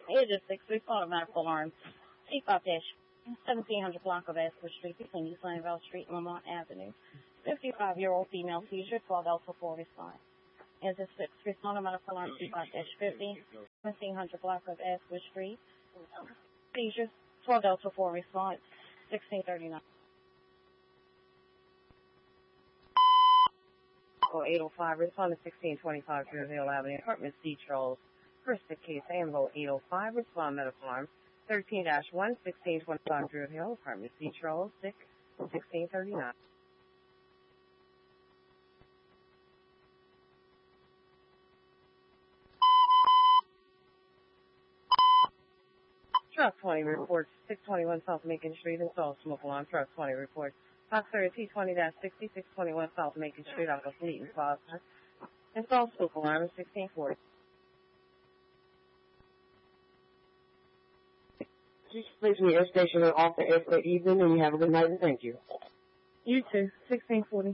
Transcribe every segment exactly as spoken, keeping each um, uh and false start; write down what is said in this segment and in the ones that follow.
It is six three four medical alarm. C five seventeen hundred block of Asper Street between East Lanville Street and Lamont Avenue. fifty-five-year-old female seizure, twelve Alpha four response. Is a six three four medical alarm C five fifty, seventeen hundred block of Asper Street. Seizure, twelve Delta four response, sixteen thirty-nine. eight oh five, respond to sixteen twenty-five Druid Avenue, apartment C Charles. First case, Ambo eight oh five, respond medical alarm, thirteen dash one, sixteen twenty-five Druid Hill, apartment C Charles, sick, sixteen thirty-nine. Truck twenty reports, six twenty-one South Macon Street, install smoke alarm. Truck twenty reports, Fox thirty T twenty dash sixty, six twenty-one South Macon Street, off of Fleet and Foster. Install smoke alarm, sixteen forty. Please meet your station and offer a good evening, and you have a good night, and thank you. You too, sixteen forty.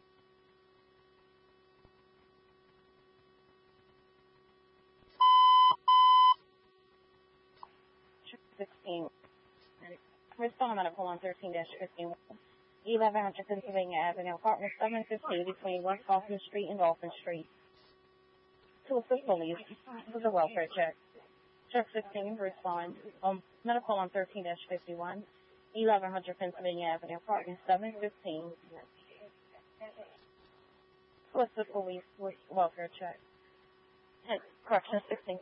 sixteen. Respond medical on thirteen dash fifteen. eleven hundred Pennsylvania Avenue, apartment seven fifteen between West Dolphin Street and Dolphin Street. To assist police with a welfare check. Check sixteen, respond. Um, medical on thirteen dash fifty-one. eleven hundred Pennsylvania Avenue, apartment seven fifteen. To assist police with welfare check. Correction sixteen.